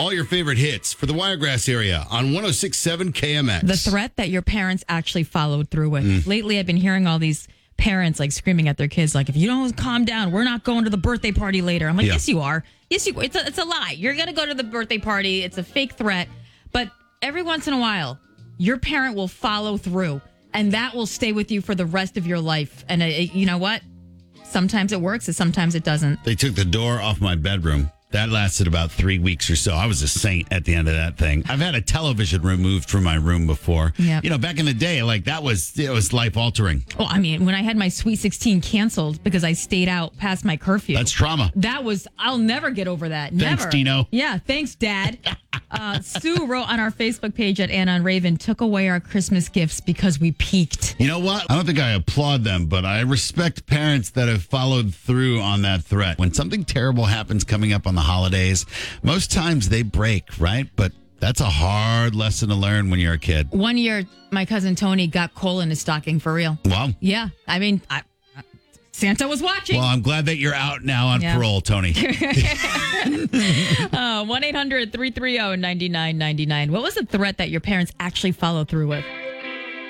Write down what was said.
All your favorite hits for the Wiregrass area on 106.7 KMX. The threat that your parents actually followed through with. Lately, I've been hearing all these parents like screaming at their kids, like, if you don't calm down, we're not going to the birthday party later. I'm like, yes, you are. Yes, you. It's a lie. You're going to go to the birthday party. It's a fake threat. But every once in a while, your parent will follow through, and that will stay with you for the rest of your life. And you know what? Sometimes it works and sometimes it doesn't. They took the door off my bedroom. That lasted about 3 weeks or so. I was a saint at the end of that thing. I've had a television removed from my room before. Yep. You know, back in the day, like it was life altering. Well, I mean, when I had my Sweet 16 canceled because I stayed out past my curfew. That's trauma. I'll never get over that. Thanks, Never. Dino. Yeah, thanks, Dad. Sue wrote on our Facebook page at Anna and Raven, took away our Christmas gifts because we peaked. You know what? I don't think I applaud them, but I respect parents that have followed through on that threat. When something terrible happens coming up on the holidays, most times they break, right? But that's a hard lesson to learn when you're a kid. One year, my cousin Tony got coal in his stocking for real. Wow. Yeah, I mean, Santa was watching. Well, I'm glad that you're out now on parole, Tony. 1-800-330-9999. What was the threat that your parents actually followed through with?